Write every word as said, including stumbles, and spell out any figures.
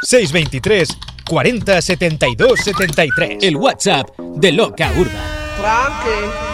seis veintitrés cuarenta setenta y dos setenta y tres. El WhatsApp de Loca Urba. Tranqui.